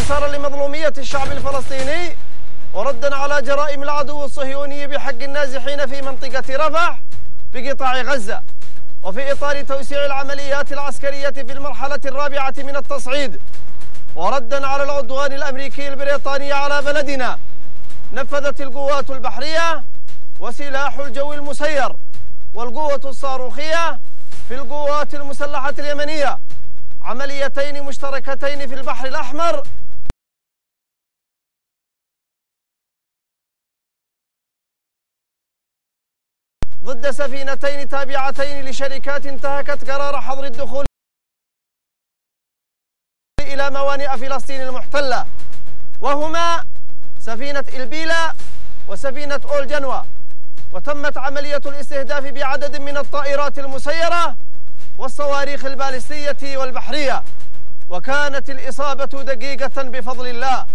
انكسارا لمظلومية الشعب الفلسطيني وردا على جرائم العدو الصهيوني بحق النازحين في منطقة رفح في قطاع غزة، وفي إطار توسيع العمليات العسكرية في المرحلة الرابعة من التصعيد، وردا على العدوان الأمريكي البريطاني على بلدنا، نفذت القوات البحرية وسلاح الجو المسير والقوة الصاروخية في القوات المسلحة اليمنية عمليتين مشتركتين في البحر الأحمر ضد سفينتين تابعتين لشركات انتهكت قرار حظر الدخول إلى موانئ فلسطين المحتلة، وهما سفينة إلبيلا وسفينة أول جنوة. وتمت عملية الاستهداف بعدد من الطائرات المسيرة والصواريخ البالستية والبحرية، وكانت الإصابة دقيقة بفضل الله.